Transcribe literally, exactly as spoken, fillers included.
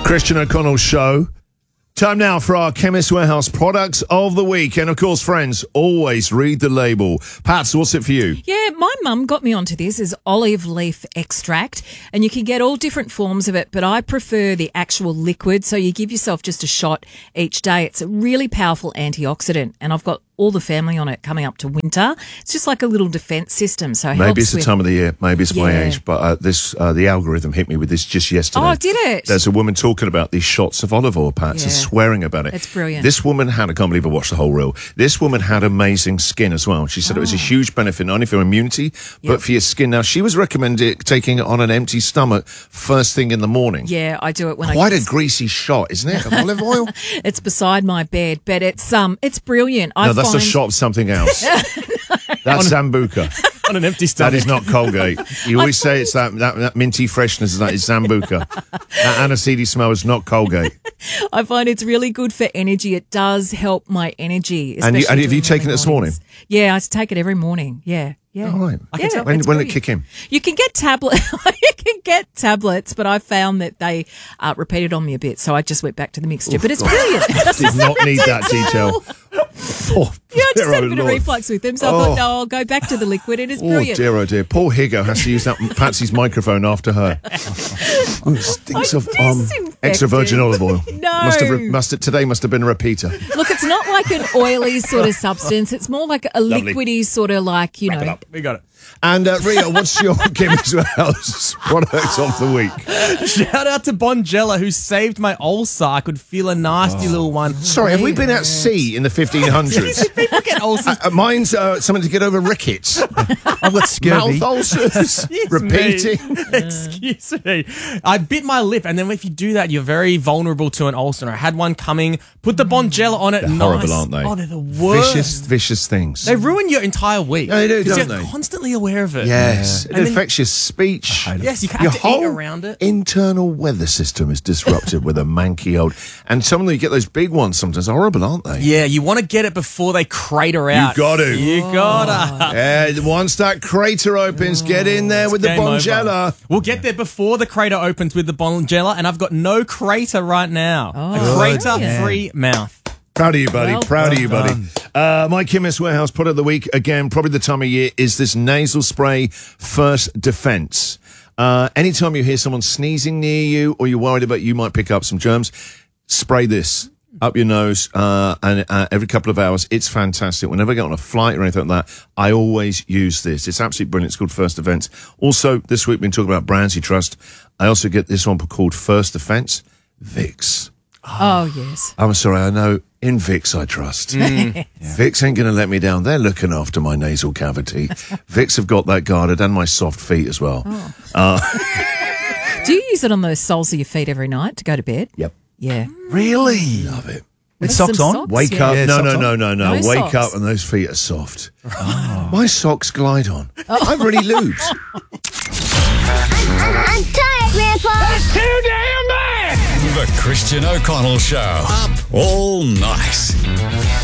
Christian O'Connell Show. Time now for our Chemist Warehouse products of the week. And of course, friends, always read the label. Pats, what's it for you? Yeah, my mum got me onto this as olive leaf extract, and you can get all different forms of it, but I prefer the actual liquid, so you give yourself just a shot each day. It's a really powerful antioxidant, and I've got all the family on it coming up to winter. It's just like a little defense system. So it maybe helps it's the with, time of the year, maybe it's my Yeah. age, but uh, this uh, the algorithm hit me with this just yesterday. Oh, did it? There's a woman talking about these shots of olive oil, Pats, and Yeah. swearing about it. It's brilliant. This woman had, I can't believe I watched the whole reel. This woman had amazing skin as well. She said it was a huge benefit, not only for immunity, but Yep. for your skin. Now, she was recommending taking it on an empty stomach first thing in the morning. Yeah, I do it when Quite I a greasy shot, isn't it, of olive oil? It's beside my bed, but it's um, it's brilliant. I No, that's find a shot of something else. That's Sambuca. On an empty That stomach. is not Colgate. You always say it's that, that, that minty freshness is that is Sambuca. That aniseed smell is not Colgate. I find it's really good for energy. It does help my energy. And you- especially and have you during taken it early this morning? mornings. Yeah, I take it every morning. Yeah, yeah. All right. I can tell. When, It's when did it brilliant. kick in? You can get tablet. you can get tablets, but I found that they uh, repeated on me a bit, so I just went back to the mixture. but it's brilliant. Did not need that detail. Oh, Yeah, I just dear had a oh bit of Lord. reflux with them, so I Oh. thought, no, I'll go back to the liquid. It is Oh brilliant. dear, oh dear. Paul Higo has to use that Patsy's microphone after her. Oh, it stinks I'm of um, disinfected. extra virgin olive oil. No. Must have, re- must have, today must have been a repeater. Look, it's not like an oily sort of substance. It's more like a Lovely. liquidy sort of like, you know. We got it. And uh, Rio, what's your Chemist Warehouse products of the week? Shout out to Bonjela, who saved my ulcer. I could feel a nasty little one. Sorry, have we been at sea in the fifteen hundreds? People get ulcers. Uh, mine's uh, something to get over rickets. I've got scurvy. Mouth ulcers. Excuse Repeating. me. Excuse me. I bit my lip, and then if you do that, you're very vulnerable to an ulcer. I had one coming. Put the Bonjela on it. They're nice. horrible, aren't they? Oh, they're the worst. Vicious, vicious things. They ruin your entire week. Yeah, they do, 'Cause don't you're they? constantly aware of it. Yes, And it then- affects your speech. Yes, you have Your to whole eat around it. internal weather system is disrupted with a manky old. And some of them, you get those big ones sometimes, horrible, aren't they? Yeah, you want to get it before they crater out. got to. You gotta. Yeah, once that crater opens, get in there with the Game over. Bonjela. We'll get there before the crater opens with the Bonjela, and I've got no crater right now. a crater-free mouth. Proud of you, buddy. Well Proud of you, buddy. Uh, my Chemist Warehouse product of the week, again, probably the time of year, is this nasal spray First Defense. Uh, anytime you hear someone sneezing near you or you're worried about you might pick up some germs, spray this up your nose uh, and uh, every couple of hours. It's fantastic. Whenever I get on a flight or anything like that, I always use this. It's absolutely brilliant. It's called First Defense. Also, this week we've been talking about brands you trust. I also get this one called First Defense Vicks. Oh, yes. I'm sorry, I know in Vicks I trust. Vicks ain't going to let me down. They're looking after my nasal cavity. Vicks have got that guarded and my soft feet as well. Do you use it on the soles of your feet every night to go to bed? Yep. Yeah. Really? Love it. With Some socks on? socks, Wake yeah. up. Yeah, no, socks no, on? no, no, no, No Wake socks. up and those feet are soft. My socks glide on. I'm really lubed. I'm tired, Grandpa. Too damn bad! The Christian O'Connell Show. Up all night.